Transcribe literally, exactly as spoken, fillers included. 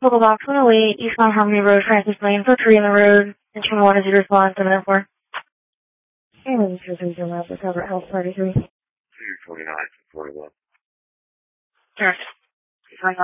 Local Box one oh eight, Eastbound Harmony Road, Francis Lane, for three on the road. Instrument one is your response, seven oh four. And this is three zero lab, recover Health Party three. two twenty-nine, forty-one. Correct.